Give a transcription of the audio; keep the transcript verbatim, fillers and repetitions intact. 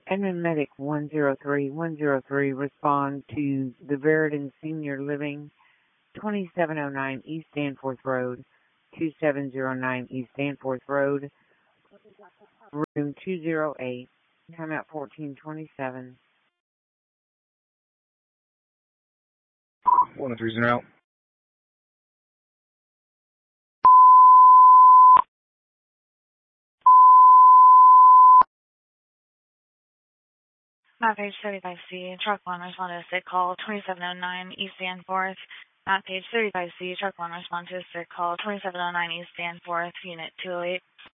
Edmond Medic one zero three one zero three, respond to the Veridan Senior Living, twenty-seven oh nine East Danforth Road, two seven zero nine East Danforth Road, room two oh eight, timeout fourteen twenty-seven. one oh three zero out. Map page thirty-five C, truck one, respond to a sick call, twenty-seven oh nine East Danforth. Map page thirty-five C, truck one, respond to a sick call, twenty-seven oh nine East Danforth, unit two oh eight.